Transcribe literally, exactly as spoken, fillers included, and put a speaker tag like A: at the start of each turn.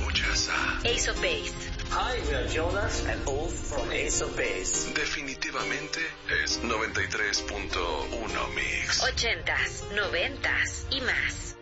A: Escuchas a
B: Ace of Base.
C: Hi, we are Jonas and Ulf from Ace of Base.
A: Definitivamente es noventa y tres punto uno Mix.
B: Ochentas, noventas y más.